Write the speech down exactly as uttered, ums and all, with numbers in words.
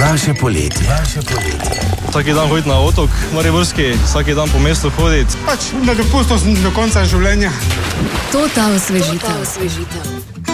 Vaše poletje. Vaše poletje. Vsaki dan hoditi na otok mariborski, vsaki dan po mestu hoditi. Pač na dopustu do konca življenja. To ta osvežitev.